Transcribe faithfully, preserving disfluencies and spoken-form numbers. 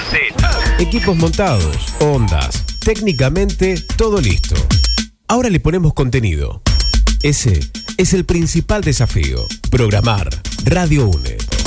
cassette. Equipos montados, ondas, técnicamente todo listo. Ahora le ponemos contenido. Ese es el principal desafío. Programar Radio UNE.